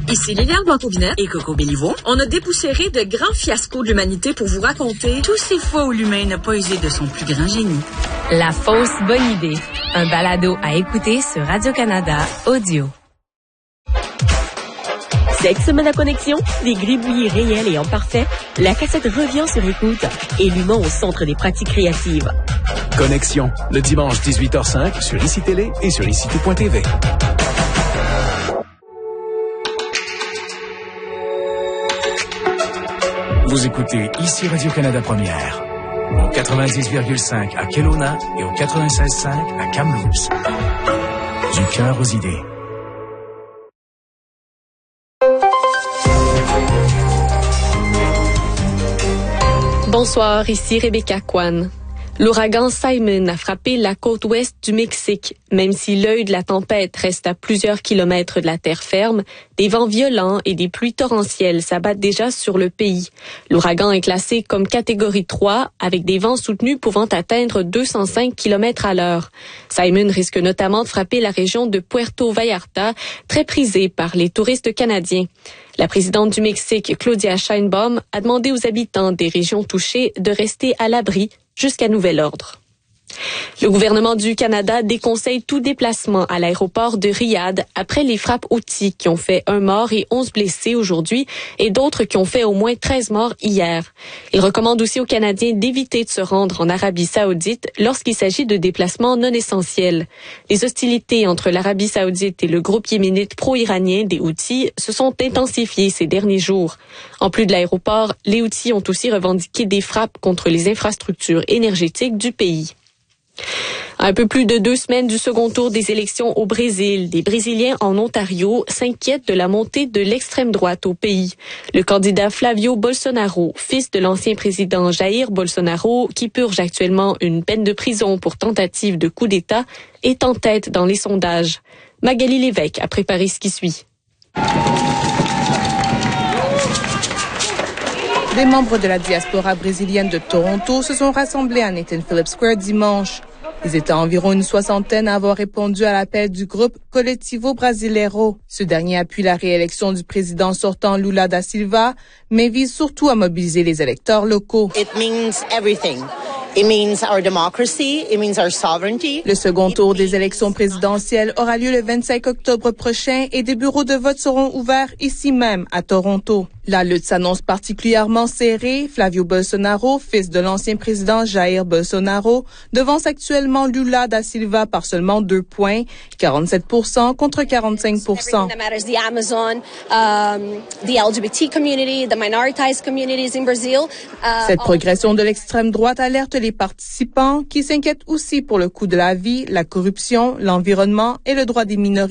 Ici Liliane Blanco-Binette et Coco Béliveau. On a dépoussiéré de grands fiascos de l'humanité pour vous raconter tous ces fois où l'humain n'a pas usé de son plus grand génie. La fausse bonne idée. Un balado à écouter sur Radio-Canada Audio. Cette semaine à Connexion, des gribouillis réels et en parfait, la cassette revient sur écoute et l'humain au centre des pratiques créatives. Connexion, le dimanche 18h05 sur ICI Télé et sur ICI.tv. Vous écoutez ici Radio-Canada Première, au 90,5 à Kelowna et au 96,5 à Kamloops. Du cœur aux idées. Bonsoir, ici Rebecca Kwan. L'ouragan Simon a frappé la côte ouest du Mexique. Même si l'œil de la tempête reste à plusieurs kilomètres de la terre ferme, des vents violents et des pluies torrentielles s'abattent déjà sur le pays. L'ouragan est classé comme catégorie 3, avec des vents soutenus pouvant atteindre 205 km à l'heure. Simon risque notamment de frapper la région de Puerto Vallarta, très prisée par les touristes canadiens. La présidente du Mexique, Claudia Sheinbaum, a demandé aux habitants des régions touchées de rester à l'abri jusqu'à nouvel ordre. Le gouvernement du Canada déconseille tout déplacement à l'aéroport de Riyad après les frappes Houthis qui ont fait 1 mort et 11 blessés aujourd'hui et d'autres qui ont fait au moins 13 morts hier. Il recommande aussi aux Canadiens d'éviter de se rendre en Arabie Saoudite lorsqu'il s'agit de déplacements non essentiels. Les hostilités entre l'Arabie Saoudite et le groupe yéménite pro-iranien des Houthis se sont intensifiées ces derniers jours. En plus de l'aéroport, les Houthis ont aussi revendiqué des frappes contre les infrastructures énergétiques du pays. À un peu plus de 2 semaines du second tour des élections au Brésil, des Brésiliens en Ontario s'inquiètent de la montée de l'extrême droite au pays. Le candidat Flavio Bolsonaro, fils de l'ancien président Jair Bolsonaro, qui purge actuellement une peine de prison pour tentative de coup d'État, est en tête dans les sondages. Magali Lévesque a préparé ce qui suit. Des membres de la diaspora brésilienne de Toronto se sont rassemblés à Nathan Phillips Square dimanche. Ils étaient environ une soixantaine à avoir répondu à l'appel du groupe Coletivo Brasileiro. Ce dernier appuie la réélection du président sortant Lula da Silva, mais vise surtout à mobiliser les électeurs locaux. It means everything. It means our democracy. It means our sovereignty. Le second tour des élections présidentielles aura lieu le 25 octobre prochain et des bureaux de vote seront ouverts ici même à Toronto. La lutte s'annonce particulièrement serrée. Flavio Bolsonaro, fils de l'ancien président Jair Bolsonaro, devance actuellement Lula da Silva par seulement 2 points, 47% contre 45%. Cette progression de l'extrême droite alerte les participants qui s'inquiètent aussi pour le coût de la vie, la corruption, l'environnement et le droit des minorités